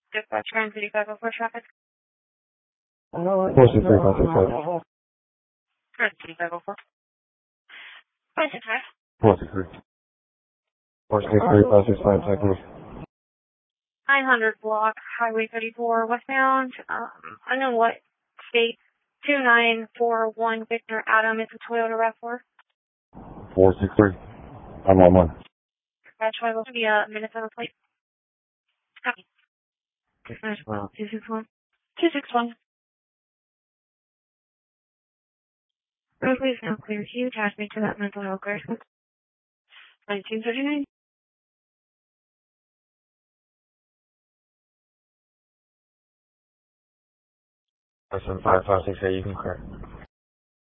Dispatch Grand City 504 traffic. 463, 565. Grand City 504. 565. 463. 463, 565, second. 900 block, Highway 34 westbound. Unknown what state. 2941 Victor Adam. It's a Toyota RAV4. 463. I'm on one. Dispatch 504 be Minnesota plate. Copy. Dispatch 261. 261. Roadway is now clear. Can you attach me to that mental health crisis? 1939. Person 5568, you can correct.